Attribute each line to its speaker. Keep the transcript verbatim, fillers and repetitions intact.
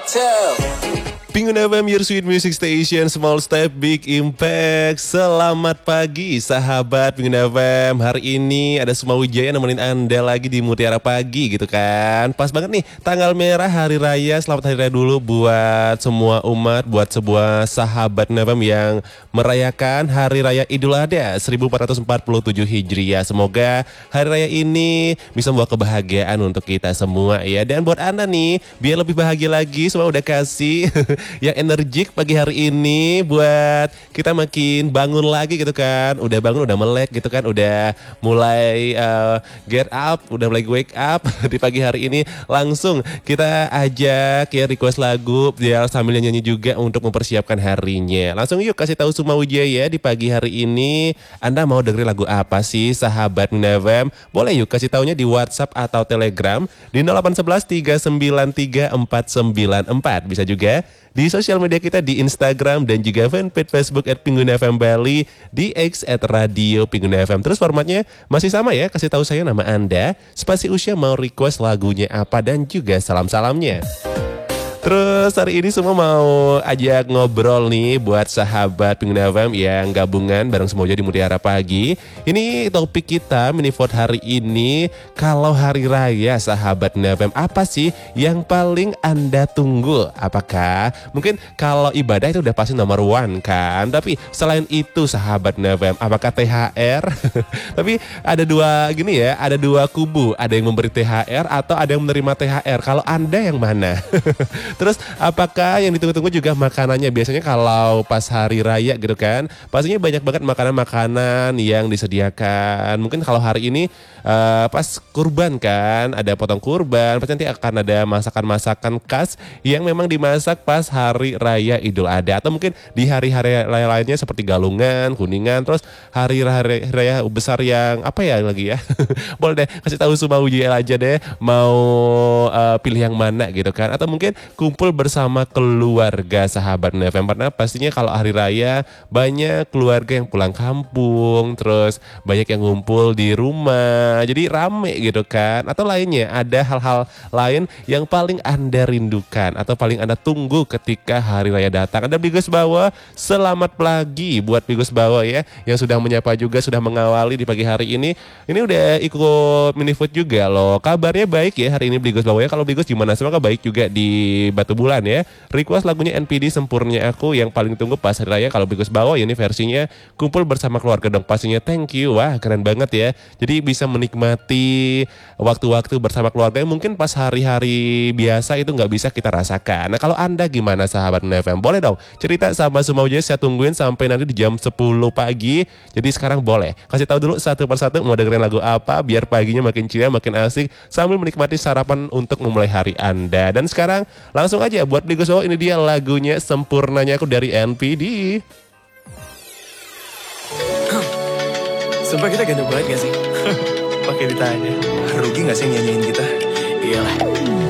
Speaker 1: Hotel.
Speaker 2: Pengun F M, your sweet music station, small step, big impact. Selamat pagi sahabat Pengun F M. Hari ini ada Suma Wijaya nemenin Anda lagi di Mutiara Pagi gitu kan. Pas banget nih, tanggal merah hari raya. Selamat hari raya dulu buat semua umat, buat sebuah sahabat F M yang merayakan hari raya Idul Adha seribu empat ratus empat puluh tujuh Hijriah. Semoga hari raya ini bisa membawa kebahagiaan untuk kita semua ya. Dan buat Anda nih, biar lebih bahagia lagi, semua udah kasih yang energik pagi hari ini buat kita makin bangun lagi gitu kan. Udah bangun, udah melek gitu kan, udah mulai uh, get up, udah mulai wake up di pagi hari ini. Langsung kita ajak ya request lagu biar sambil nyanyi juga untuk mempersiapkan harinya. Langsung yuk kasih tahu Suma Wijaya di pagi hari ini Anda mau dengerin lagu apa sih sahabat F M? Boleh yuk kasih taunya di WhatsApp atau Telegram di nol delapan satu satu tiga sembilan tiga empat sembilan empat. Bisa juga di sosial media kita di Instagram dan juga fanpage Facebook at Pengun F M Bali, di X at Radio Pengun F M. Terus formatnya masih sama ya, kasih tahu saya nama Anda, spasi usia, mau request lagunya apa, dan juga salam-salamnya. Terus hari ini semua mau ajak ngobrol nih buat sahabat Pengun F M yang gabungan bareng Suma Wijaya di Mutiara Pagi. Ini topik kita mini vote hari ini, kalau hari raya sahabat F M, apa sih yang paling Anda tunggu? Apakah mungkin kalau ibadah itu udah pasti nomor one kan? Tapi selain itu sahabat F M, apakah T H R? Tapi ada dua gini ya, ada dua kubu, ada yang memberi T H R atau ada yang menerima T H R. Kalau Anda yang mana? Terus apakah yang ditunggu-tunggu juga makanannya? Biasanya kalau pas hari raya gitu kan, pastinya banyak banget makanan-makanan yang disediakan. Mungkin kalau hari ini uh, pas kurban kan, ada potong kurban, pasti nanti akan ada masakan-masakan khas yang memang dimasak pas hari raya Idul Adha. Atau mungkin di hari-hari raya lainnya seperti Galungan, Kuningan, terus hari raya, raya besar yang apa ya lagi ya? Boleh deh kasih tahu Suma Wijaya aja deh, mau uh, pilih yang mana gitu kan. Atau mungkin kumpul bersama keluarga sahabat F M, karena pastinya kalau hari raya banyak keluarga yang pulang kampung, terus banyak yang ngumpul di rumah, jadi rame gitu kan. Atau lainnya ada hal-hal lain yang paling Anda rindukan atau paling Anda tunggu ketika hari raya datang. Ada Bigos Bawa, selamat pagi buat Bigos Bawa ya, yang sudah menyapa juga, sudah mengawali di pagi hari ini. Ini udah ikut mini food juga loh. Kabarnya baik ya hari ini Bigos Bawa ya. Kalau Bigos gimana? Semoga baik juga di Batu Bulan ya. Request lagunya N P D Sempurnya Aku yang paling tunggu pas hari raya. Kalau Bigos Bawa ini versinya kumpul bersama keluarga dong pastinya. Thank you. Wah keren banget ya. Jadi bisa menikmati waktu-waktu bersama keluarga yang mungkin pas hari-hari biasa itu nggak bisa kita rasakan. Nah kalau Anda gimana sahabat F M? Boleh dong cerita sama Suma Wijaya, saya tungguin sampai nanti di jam sepuluh pagi. Jadi sekarang boleh kasih tahu dulu satu persatu mau dengerin lagu apa biar paginya makin ceria, makin asik sambil menikmati sarapan untuk memulai hari Anda. Dan sekarang langsung aja buat Bigos Bawa, ini dia lagunya Sempurnanya Aku dari N P D.
Speaker 3: Sumpah kita ganteng banget gak sih? Pakai ditanya. Rugi gak sih nyanyiin kita? Iyalah.